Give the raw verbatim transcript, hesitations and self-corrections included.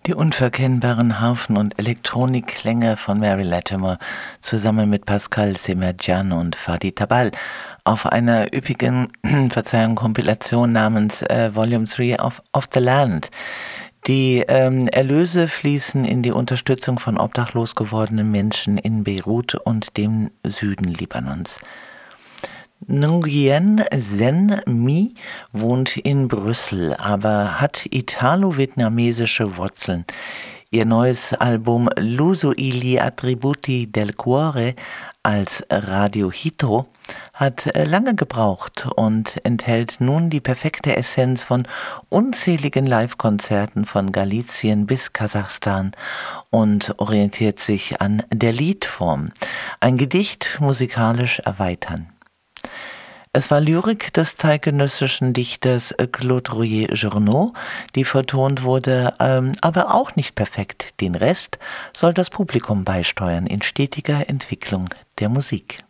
Die unverkennbaren Harfen- und Elektronikklänge von Mary Latimer zusammen mit Pascal Semerjian und Fadi Tabal auf einer üppigen Verzeihung, Kompilation namens äh, Volume drei of, of the Land. Die ähm, Erlöse fließen in die Unterstützung von obdachlos gewordenen Menschen in Beirut und dem Süden Libanons. Nguyen Sen My wohnt in Brüssel, aber hat italo-vietnamesische Wurzeln. Ihr neues Album L'uso e gli attributi del cuore als Radio Hito hat lange gebraucht und enthält nun die perfekte Essenz von unzähligen Live-Konzerten von Galizien bis Kasachstan und orientiert sich an der Liedform. Ein Gedicht musikalisch erweitern. Es war Lyrik des zeitgenössischen Dichters Claude Royer-Journoud, die vertont wurde, ähm, aber auch nicht perfekt. Den Rest soll das Publikum beisteuern in stetiger Entwicklung der Musik.